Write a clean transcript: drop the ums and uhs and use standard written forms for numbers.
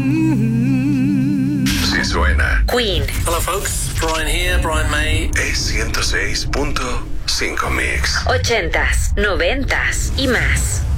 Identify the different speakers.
Speaker 1: Sí suena.
Speaker 2: Queen.
Speaker 3: Hello folks, Brian here, Brian May.
Speaker 1: Es 106.5 Mix.
Speaker 2: 80s, 90s y más.